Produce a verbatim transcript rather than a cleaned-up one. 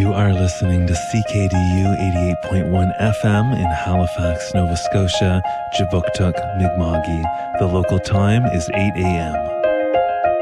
You are listening to C K D U eighty-eight point one F M in Halifax, Nova Scotia, Jabuktuk, Mi'kma'ki. The local time is eight a.m.